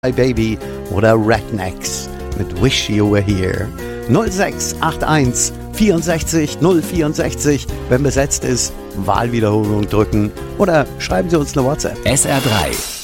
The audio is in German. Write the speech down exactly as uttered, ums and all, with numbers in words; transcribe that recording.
Hi Baby oder Rednecks mit Wish You Were Here. null sechs acht eins vierundsechzig null vierundsechzig, wenn besetzt ist, Wahlwiederholung drücken oder schreiben Sie uns eine WhatsApp. S R drei